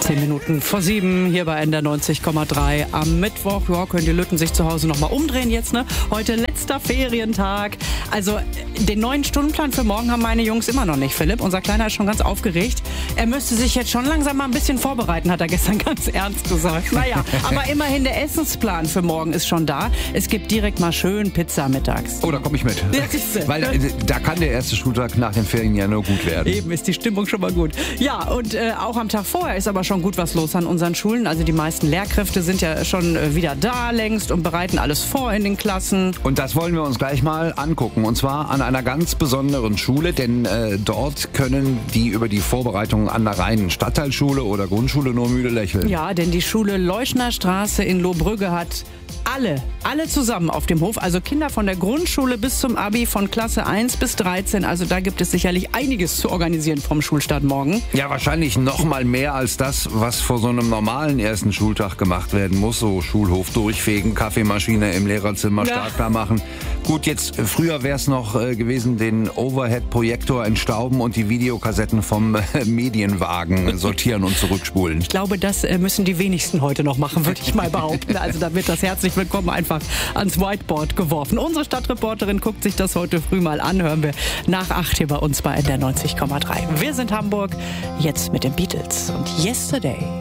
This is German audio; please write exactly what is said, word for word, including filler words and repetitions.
Zehn Minuten vor sieben hier bei N D R neunzig Komma drei am Mittwoch. Ja, können die Lütten sich zu Hause nochmal umdrehen jetzt, ne? Heute letzter Ferientag. Also den neuen Stundenplan für morgen haben meine Jungs immer noch nicht, Philipp. Unser Kleiner ist schon ganz aufgeregt. Er müsste sich jetzt schon langsam mal ein bisschen vorbereiten, hat er gestern ganz ernst gesagt. Naja, aber immerhin der Essensplan für morgen ist schon da. Es gibt direkt mal schön Pizza mittags. Oh, da komme ich mit. Ja, siehste. Weil äh, da kann der erste Schultag nach den Ferien ja nur gut werden. Eben ist die Stimmung schon mal gut. Ja, und äh, auch am Tag vorher ist aber schon gut was los an unseren Schulen. Also die meisten Lehrkräfte sind ja schon äh, wieder da längst und bereiten alles vor in den Klassen. Und das wollen wir uns gleich mal angucken. Und zwar an einer ganz besonderen Schule, denn äh, dort können die über die Vorbereitungen an der reinen Stadtteilschule oder Grundschule nur müde lächeln. Ja, denn die Schule Leuschner Straße in Lohbrügge hat alle, alle zusammen auf dem Hof. Also Kinder von der Grundschule bis zum Abi, von Klasse eins bis dreizehn. Also da gibt es sicherlich einiges zu organisieren vom Schulstart morgen. Ja, wahrscheinlich noch mal mehr als das, was vor so einem normalen ersten Schultag gemacht werden muss. So Schulhof durchfegen, Kaffeemaschine im Lehrerzimmer Ja. startklar machen. Gut, jetzt äh, früher wäre es noch äh, gewesen, den Overhead-Projektor entstauben und die Videokassetten vom äh, Medienwagen sortieren und zurückspulen. Ich glaube, das äh, müssen die wenigsten heute noch machen, würde ich mal behaupten. Also da wird das herzlich willkommen einfach ans Whiteboard geworfen. Unsere Stadtreporterin guckt sich das heute früh mal an. Hören wir nach acht hier bei uns bei N D R neunzig Komma drei. Wir sind Hamburg, jetzt mit den Beatles und Yesterday.